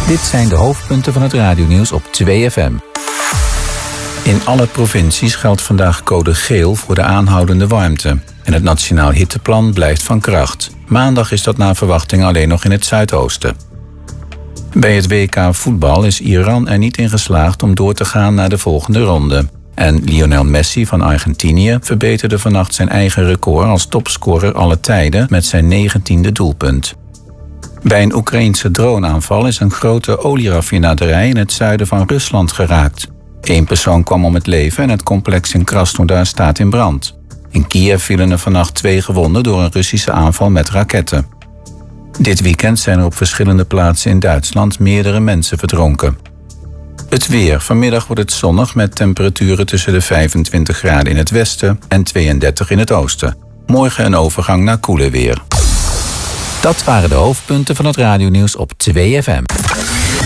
Dit zijn de hoofdpunten van het radionieuws op 2FM. In alle provincies geldt vandaag code geel voor de aanhoudende warmte. En het Nationaal Hitteplan blijft van kracht. Maandag is dat naar verwachting alleen nog in het zuidoosten. Bij het WK voetbal is Iran er niet in geslaagd om door te gaan naar de volgende ronde. En Lionel Messi van Argentinië verbeterde vannacht zijn eigen record als topscorer alle tijden met zijn 19e doelpunt. Bij een Oekraïense droneaanval is een grote olieraffinaderij in het zuiden van Rusland geraakt. 1 persoon kwam om het leven en het complex in Krasnodar staat in brand. In Kiev vielen er vannacht 2 gewonden door een Russische aanval met raketten. Dit weekend zijn er op verschillende plaatsen in Duitsland meerdere mensen verdronken. Het weer. Vanmiddag wordt het zonnig met temperaturen tussen de 25 graden in het westen en 32 in het oosten. Morgen een overgang naar koeler weer. Dat waren de hoofdpunten van het radionieuws op 2FM.